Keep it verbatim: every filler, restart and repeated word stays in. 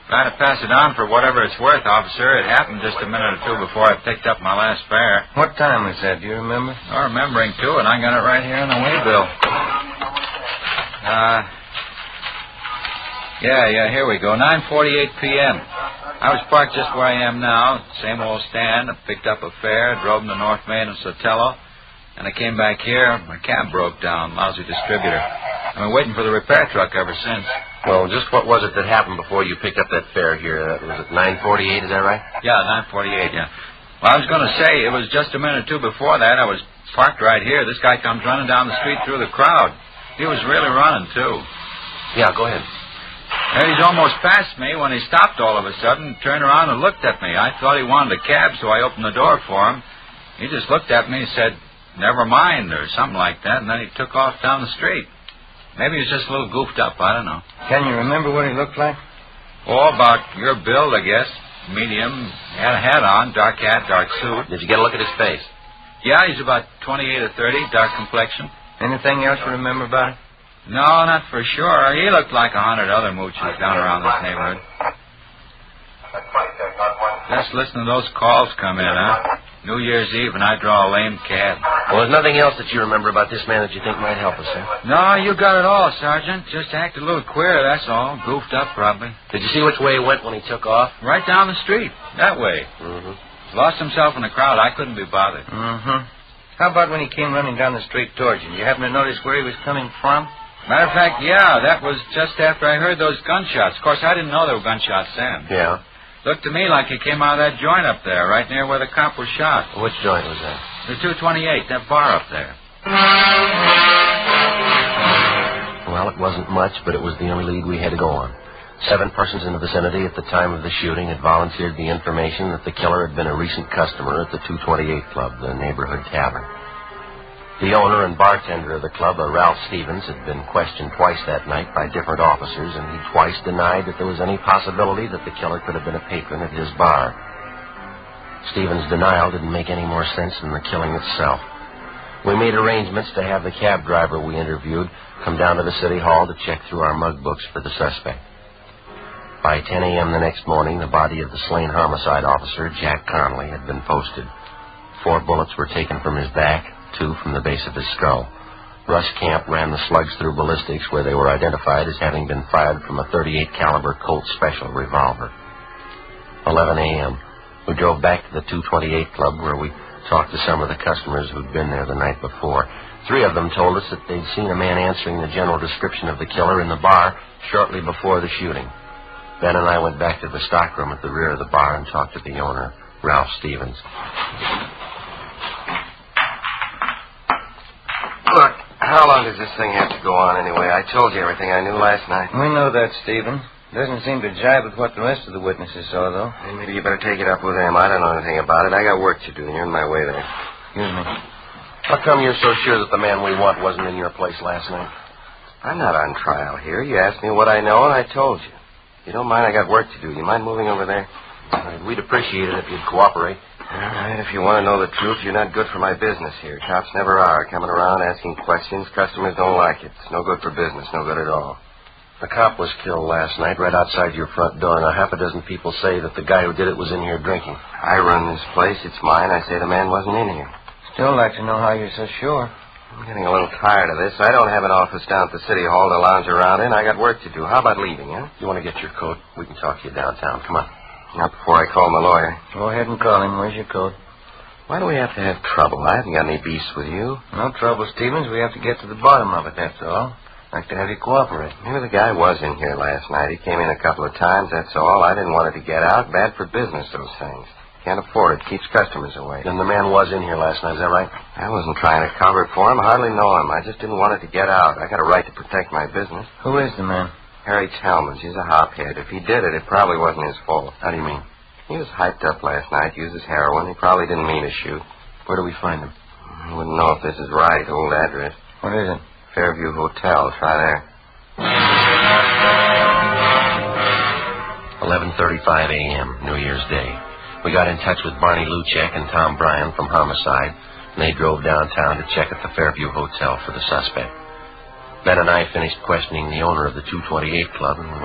Trying to pass it on for whatever it's worth, officer. It happened just a minute or two before I picked up my last fare. What time was that? Do you remember? I'm remembering, too, and I got it right here in the waybill. Uh, yeah, yeah, here we go. nine forty-eight p.m. I was parked just where I am now. Same old stand. I picked up a fare, drove them to North Main and Sotelo, and I came back here. My cab broke down. Lousy distributor. I've been waiting for the repair truck ever since. Well, just what was it that happened before you picked up that fare here? Uh, was it nine forty-eight, is that right? Yeah, nine forty-eight, yeah. Well, I was going to say, it was just a minute or two before that. I was parked right here. This guy comes running down the street through the crowd. He was really running, too. Yeah, go ahead. And he's almost past me when he stopped all of a sudden, turned around and looked at me. I thought he wanted a cab, so I opened the door for him. He just looked at me and said, "Never mind," or something like that, and then he took off down the street. Maybe he was just a little goofed up. I don't know. Can you remember what he looked like? Oh, about your build, I guess. Medium. Had a hat on, dark hat, dark suit. Did you get a look at his face? Yeah, he's about twenty-eight or thirty, dark complexion. Anything else you remember about it? No, not for sure. He looked like a hundred other mooches down around this neighborhood. Just listen to those calls come in, huh? New Year's Eve, and I draw a lame cab. Well, there's nothing else that you remember about this man that you think might help us, sir? No, you got it all, Sergeant. Just acted a little queer, that's all. Goofed up, probably. Did you see which way he went when he took off? Right down the street. That way. Mm-hmm. Lost himself in the crowd. I couldn't be bothered. Mm-hmm. How about when he came running down the street towards you? Did you happen to notice where he was coming from? Matter of fact, yeah, that was just after I heard those gunshots. Of course, I didn't know there were gunshots then. Yeah. Looked to me like he came out of that joint up there, right near where the cop was shot. Which joint was that? The two twenty-eight, that bar up there. Well, it wasn't much, but it was the only lead we had to go on. Seven persons in the vicinity at the time of the shooting had volunteered the information that the killer had been a recent customer at the two twenty-eight Club, the neighborhood tavern. The owner and bartender of the club, a Ralph Stevens, had been questioned twice that night by different officers, and he twice denied that there was any possibility that the killer could have been a patron at his bar. Stevens' denial didn't make any more sense than the killing itself. We made arrangements to have the cab driver we interviewed come down to the city hall to check through our mug books for the suspect. By ten a.m. the next morning, the body of the slain homicide officer, Jack Connolly, had been posted. Four bullets were taken from his back, two from the base of his skull. Russ Camp ran the slugs through ballistics, where they were identified as having been fired from a thirty-eight caliber Colt Special revolver. eleven a.m. We drove back to the two twenty-eight Club, where we talked to some of the customers who'd been there the night before. Three of them told us that they'd seen a man answering the general description of the killer in the bar shortly before the shooting. Ben and I went back to the stockroom at the rear of the bar and talked to the owner, Ralph Stevens. Look, how long does this thing have to go on anyway? I told you everything I knew last night. We know that, Stephen. Doesn't seem to jibe with what the rest of the witnesses saw, though. Hey, maybe you better take it up with them. I don't know anything about it. I got work to do, and you're in my way there. Excuse me. How come you're so sure that the man we want wasn't in your place last night? I'm not on trial here. You asked me what I know, and I told you. If you don't mind, I got work to do. You mind moving over there? Uh, we'd appreciate it if you'd cooperate. All right, if you want to know the truth, you're not good for my business here. Cops never are. Coming around asking questions, customers don't like it. It's no good for business, no good at all. The cop was killed last night right outside your front door. Now, half a dozen people say that the guy who did it was in here drinking. I run this place. It's mine. I say the man wasn't in here. Still like to know how you're so sure. I'm getting a little tired of this. I don't have an office down at the city hall to lounge around in. I got work to do. How about leaving, huh? You want to get your coat? We can talk to you downtown. Come on. Not before I call my lawyer. Go ahead and call him. Where's your coat? Why do we have to have trouble? I haven't got any beefs with you. No trouble, Stevens. We have to get to the bottom of it, that's all. I'd like to have you cooperate. Maybe the guy was in here last night. He came in a couple of times, that's all. I didn't want it to get out. Bad for business, those things. Can't afford it. Keeps customers away. Then the man was in here last night, is that right? I wasn't trying to cover it for him. I hardly know him. I just didn't want it to get out. I got a right to protect my business. Who is the man? Harry Talmans. He's a hophead. If he did it, it probably wasn't his fault. How do you mean? He was hyped up last night, uses heroin. He probably didn't mean to shoot. Where do we find him? I wouldn't know if this is right. Old address. What is it? Fairview Hotel. Try there. eleven thirty-five a.m., New Year's Day. We got in touch with Barney Luchek and Tom Bryan from Homicide, and they drove downtown to check at the Fairview Hotel for the suspect. Ben and I finished questioning the owner of the two twenty-eight Club, and we